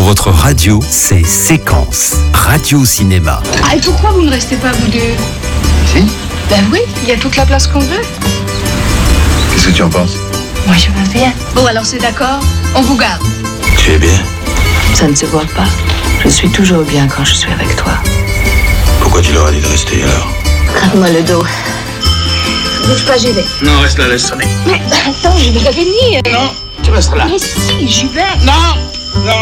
votre radio, c'est Séquence, radio-cinéma. Ah, et pourquoi vous ne restez pas, vous deux? Si. Ben oui, il y a toute la place qu'on veut. Qu'est-ce que tu en penses? Moi, je veux bien. Bon, alors c'est d'accord, on vous garde. Tu es bien? Ça ne se voit pas. Je suis toujours bien quand je suis avec toi. Pourquoi tu leur as dit de rester alors? Gratte-moi le dos. Bouge pas, j'y vais. Non, reste là, laisse sonner. Mais attends, je vais revenir. Non, tu restes là. Mais si, j'y vais. Non!